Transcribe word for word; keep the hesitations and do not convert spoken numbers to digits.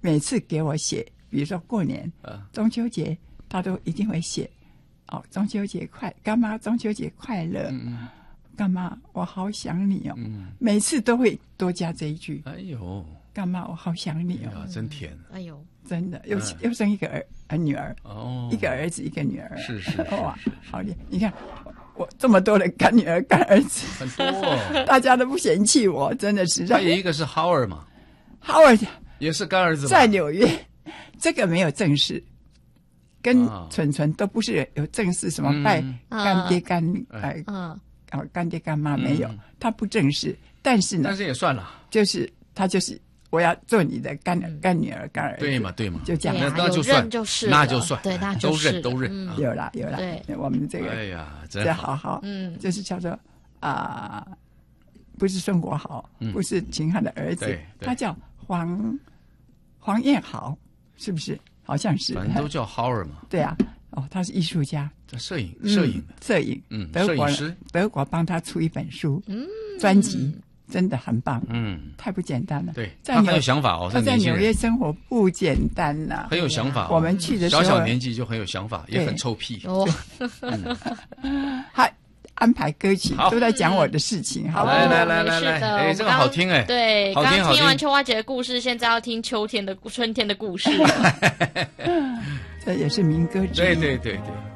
每次给我写，比如说过年、 啊、 中秋节，他都一定会写哦，中秋节快，干妈中秋节快乐。 嗯嗯， 干妈我好想你哦。 嗯， 每次都会多加这一句。 哎呦， 干妈我好想你哦。 哎呀，真甜。 哎呦， 真的又、 嗯、 又生一个儿儿女儿。 哦， 一个儿子一个女儿。 是是是是哇，好厉害！你看我这么多的干女儿干儿子， 很多、哦， 大家都不嫌弃我，真的是。 还有一个是 Howard 嘛 ，Howard 也是干儿子， 在纽约，这个没有正式，跟啊纯纯都不是有正式什么拜干爹干哎嗯啊干爹干妈没有， 嗯他不正式，但是呢， 但是也算了， 就是他就是我要做你的干干女儿干儿子， 对嘛对嘛， 就这样， 对啊那就算就是那就算， 对，那就都是认都认， 嗯啊有啦有啦， 对， 我们这个哎呀，真这好好， 嗯， 就是叫做啊、呃，不是孙国豪， 嗯不是秦汉的儿子， 对对他叫黄黄彦豪，是不是？好像是， 反正都叫 Howard 嘛。 对啊，哦，他是艺术家， 这摄影摄影嗯、摄影， 嗯， 德国摄影师， 德国帮他出一本书， 嗯， 专辑真的很棒， 嗯， 太不简单了。 对，他很有想法哦， 他在纽约生活不简单呐、啊， 很有想法、哦。 我们去的时候， 小小年纪就很有想法，也很臭屁。 哦， 嗯、他安排歌曲都在讲我的事情，好， 来来来来来， 是的， 哎，这个好听哎， 对， 好听好听。 听完秋花姐的故事，现在要听秋天的春天的故事。 这也是民歌之一。 对对对对。